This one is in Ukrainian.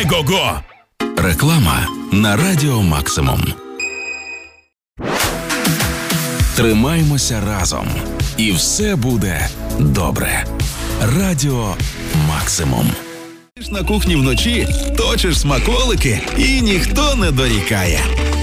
Мегого! Реклама на Радіо Максимум. Тримаймося разом. І все буде добре. Радіо Максимум. На кухні вночі точиш смаколики і ніхто не дорікає.